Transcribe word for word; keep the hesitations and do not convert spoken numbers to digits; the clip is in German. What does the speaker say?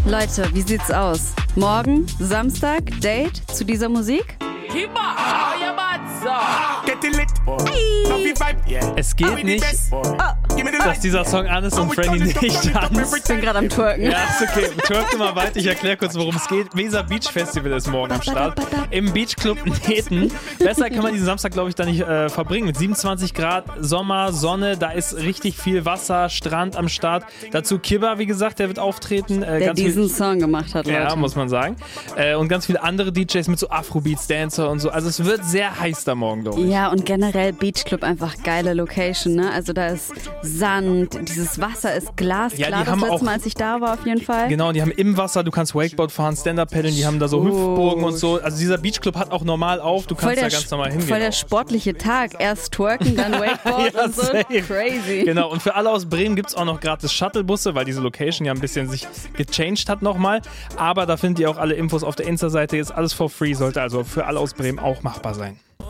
Leute, wie sieht's aus? Morgen, Samstag, Date zu dieser Musik? Es geht nicht, dass dieser Song an ist und Franny nicht tanzt. Ich bin gerade am Twerken. Ja, ist okay. Twerk mal weiter. Ich erkläre kurz, worum es geht. Weser Beach Festival ist morgen am Start. Im Beachclub Neten. Besser kann man diesen Samstag, glaube ich, da nicht äh, verbringen. Mit siebenundzwanzig Grad, Sommer, Sonne. Da ist richtig viel Wasser, Strand am Start. Dazu Kibba, wie gesagt, der wird auftreten. Äh, der ganz diesen viel, Song gemacht hat, Leute. Ja, muss man sagen. Äh, und ganz viele andere D Js mit so Afrobeats, Dancer und so. Also es wird sehr heiß da morgen, glaube ich. Ja, und generell Beachclub einfach geile Location, ne? Also da ist Sand, dieses Wasser ist glasklar. Ja, die das haben letzte auch, Mal, als ich da war, auf jeden Fall. Genau, die haben im Wasser, du kannst Wakeboard fahren, Stand-Up paddeln, die haben da so Oh. Hüpfburgen und so. Also dieser Beachclub hat auch normal auf, du Voll kannst da der, ganz normal hingehen. voll der auch. sportliche Tag. Erst twerken, dann Wakeboard Ja, und so. safe. Crazy. Genau, und für alle aus Bremen gibt es auch noch gratis Shuttlebusse, weil diese Location ja ein bisschen sich gechanged hat nochmal. Aber da findet ihr auch alle Infos auf der Insta-Seite. Ist alles for free, sollte also für alle aus Bremen auch machbar sein.